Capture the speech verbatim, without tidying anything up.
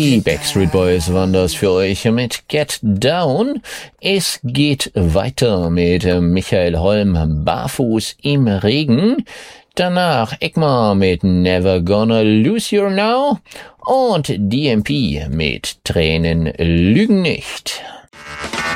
Die Backstreet Boys waren das für euch mit Get Down. Es geht weiter mit Michael Holm, Barfuß im Regen. Danach Ekmar mit Never Gonna Lose You Now und D M P mit Tränen lügen nicht.